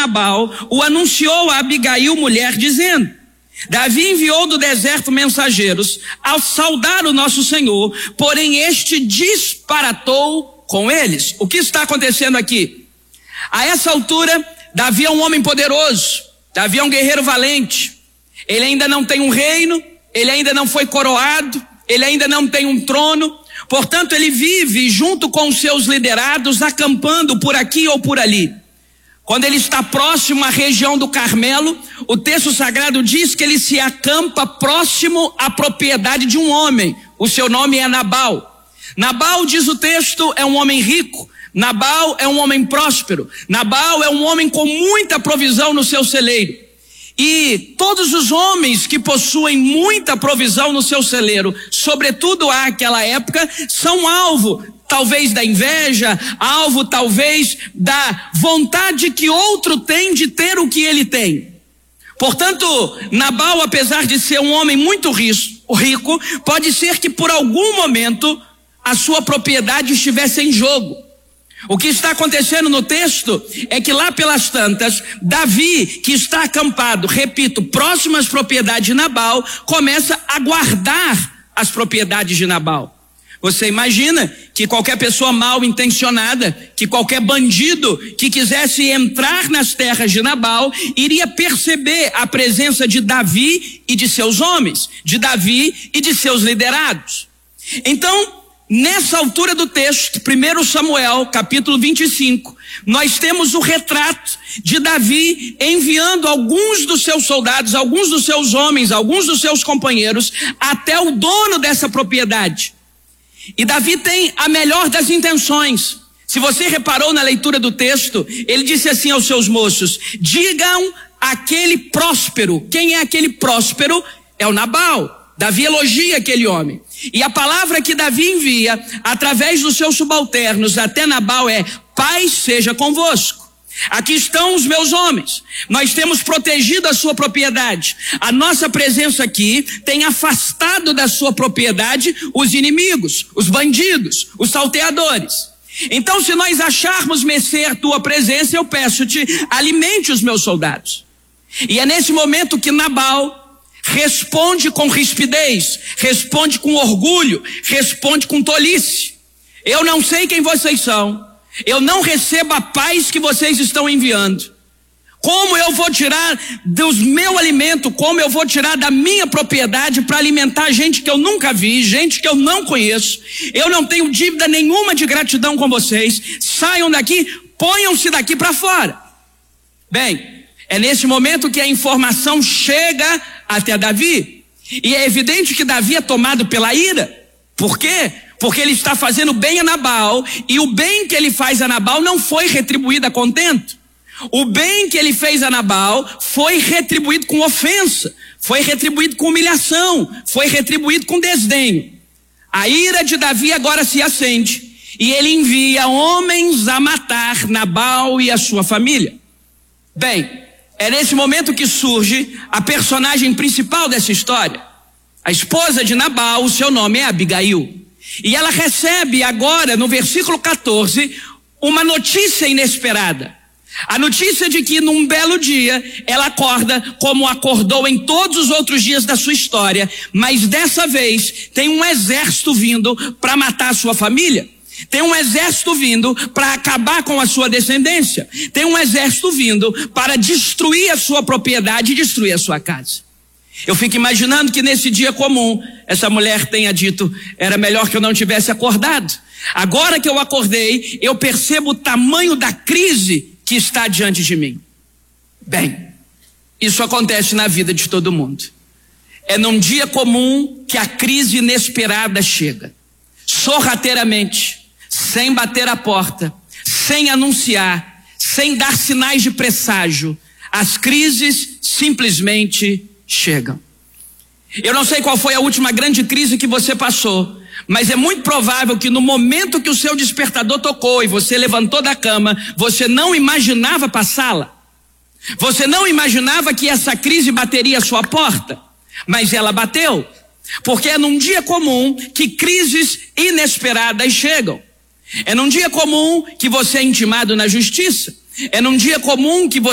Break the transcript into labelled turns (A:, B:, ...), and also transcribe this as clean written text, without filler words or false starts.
A: Nabal o anunciou a Abigail, mulher, dizendo: Davi enviou do deserto mensageiros ao saudar o nosso Senhor, porém este disparatou com eles. O que está acontecendo aqui? A essa altura, Davi é um homem poderoso, Davi é um guerreiro valente. Ele ainda não tem um reino, ele ainda não foi coroado, ele ainda não tem um trono. Portanto, ele vive junto com os seus liderados, acampando por aqui ou por ali. Quando ele está próximo à região do Carmelo, o texto sagrado diz que ele se acampa próximo à propriedade de um homem. O seu nome é Nabal. Nabal, diz o texto, é um homem rico. Nabal é um homem próspero. Nabal é um homem com muita provisão no seu celeiro. E todos os homens que possuem muita provisão no seu celeiro, sobretudo àquela época, são alvo talvez da inveja, alvo talvez da vontade que outro tem de ter o que ele tem. Portanto, Nabal, apesar de ser um homem muito rico, pode ser que por algum momento a sua propriedade estivesse em jogo. O que está acontecendo no texto é que lá pelas tantas, Davi, que está acampado, repito, próximo às propriedades de Nabal, começa a guardar as propriedades de Nabal. Você imagina que qualquer pessoa mal intencionada, que qualquer bandido que quisesse entrar nas terras de Nabal, iria perceber a presença de Davi e de seus homens, de Davi e de seus liderados. Então, nessa altura do texto, 1 Samuel, capítulo 25, nós temos o retrato de Davi enviando alguns dos seus soldados, alguns dos seus homens, alguns dos seus companheiros, até o dono dessa propriedade. E Davi tem a melhor das intenções. Se você reparou na leitura do texto, ele disse assim aos seus moços: digam aquele próspero. Quem é aquele próspero? É o Nabal. Davi elogia aquele homem. E a palavra que Davi envia através dos seus subalternos até Nabal é: paz seja convosco. Aqui estão os meus homens. Nós temos protegido a sua propriedade. A nossa presença aqui tem afastado da sua propriedade os inimigos, os bandidos, os salteadores. Então, se nós acharmos merecer tua presença, eu peço-te, alimente os meus soldados. E é nesse momento que Nabal responde com rispidez, responde com orgulho, responde com tolice. Eu não sei quem vocês são, eu não recebo a paz que vocês estão enviando. Como eu vou tirar do meu alimento, como eu vou tirar da minha propriedade para alimentar gente que eu nunca vi, gente que eu não conheço? Eu não tenho dívida nenhuma de gratidão com vocês. Saiam daqui, ponham-se daqui para fora. Bem, é nesse momento que a informação chega até Davi, e é evidente que Davi é tomado pela ira. Por quê? Porque ele está fazendo bem a Nabal, e o bem que ele faz a Nabal não foi retribuído a contento. O bem que ele fez a Nabal foi retribuído com ofensa, foi retribuído com humilhação, foi retribuído com desdenho. A ira de Davi agora se acende, e ele envia homens a matar Nabal e a sua família. Bem, é nesse momento que surge a personagem principal dessa história. A esposa de Nabal, o seu nome é Abigail. E ela recebe agora, no versículo 14, uma notícia inesperada. A notícia de que num belo dia ela acorda como acordou em todos os outros dias da sua história, mas dessa vez tem um exército vindo para matar a sua família. Tem um exército vindo para acabar com a sua descendência. Tem um exército vindo para destruir a sua propriedade e destruir a sua casa. Eu fico imaginando que nesse dia comum, essa mulher tenha dito: era melhor que eu não tivesse acordado. Agora que eu acordei, eu percebo o tamanho da crise que está diante de mim. Bem, isso acontece na vida de todo mundo. É num dia comum que a crise inesperada chega. Sorrateiramente, sem bater a porta, sem anunciar, sem dar sinais de presságio, as crises simplesmente chegam. Eu não sei qual foi a última grande crise que você passou, mas é muito provável que no momento que o seu despertador tocou e você levantou da cama, você não imaginava passá-la. Você não imaginava que essa crise bateria a sua porta, mas ela bateu. Porque é num dia comum que crises inesperadas chegam. É num dia comum que você é intimado na justiça. É num dia comum que